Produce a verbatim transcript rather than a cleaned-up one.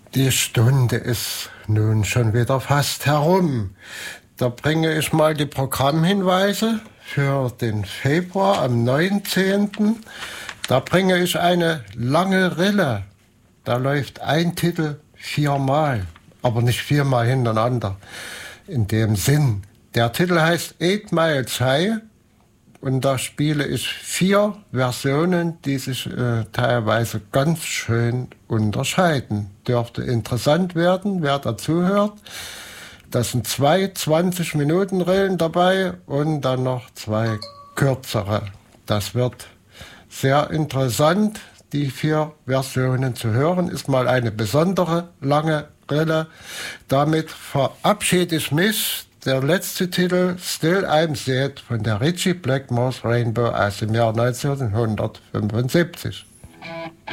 Die Stunde ist nun schon wieder fast herum. Da bringe ich mal die Programmhinweise für den Februar am neunzehnten. Da bringe ich eine lange Rille. Da läuft ein Titel viermal, aber nicht viermal hintereinander. In dem Sinn. Der Titel heißt Eight Miles High und da spiele ich vier Versionen, die sich äh, teilweise ganz schön unterscheiden. Dürfte interessant werden, wer dazuhört. Das sind zwei zwanzig-Minuten-Rillen dabei und dann noch zwei kürzere. Das wird sehr interessant, die vier Versionen zu hören. Ist mal eine besondere lange Rille. Damit verabschiede ich mich. Der letzte Titel, Still I'm Sad, von der Ritchie Blackmore's Rainbow aus dem Jahr neunzehnhundertfünfundsiebzig.